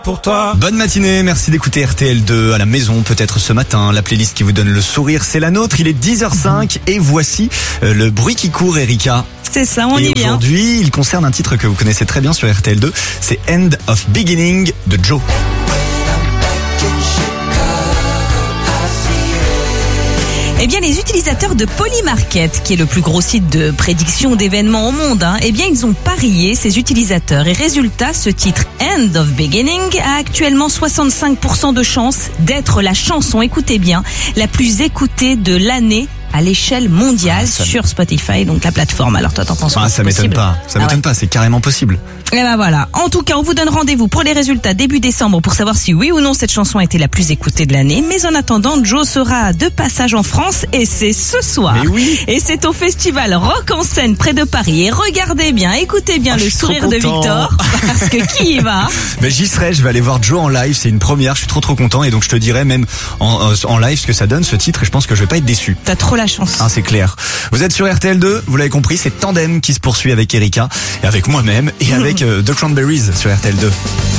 Pour toi. Bonne matinée, merci d'écouter RTL2 à la maison, peut-être ce matin. La playlist qui vous donne le sourire, c'est la nôtre. Il est 10h05 et voici le bruit qui court, Erika. C'est ça, on y vient. Aujourd'hui, il concerne un titre que vous connaissez très bien sur RTL2. C'est End of Beginning de Joe. Eh bien, les utilisateurs de Polymarket, qui est le plus gros site de prédiction d'événements au monde, eh bien, ils ont parié, ces utilisateurs. Et résultat, ce titre End of Beginning a actuellement 65% de chance d'être la chanson, écoutez bien, la plus écoutée de l'année à l'échelle mondiale sur Spotify, donc la plateforme. Alors toi, t'en penses quoi? Ça m'étonne pas. Ça m'étonne pas, c'est carrément possible. Et ben voilà. En tout cas, on vous donne rendez-vous pour les résultats début décembre pour savoir si oui ou non cette chanson a été la plus écoutée de l'année. Mais en attendant, Joe sera de passage en France et c'est ce soir. Mais oui. Et c'est au festival Rock en Seine près de Paris. Et regardez bien, écoutez bien le sourire de Victor, parce que qui y va? Mais j'y serai, je vais aller voir Joe en live, c'est une première, je suis trop content et donc je te dirai même en live ce que ça donne ce titre et je pense que je vais pas être déçu. T'as trop la chance. Ah, c'est clair. Vous êtes sur RTL2, vous l'avez compris, c'est Tandem qui se poursuit avec Erika et avec moi-même et avec The Cranberries sur RTL2.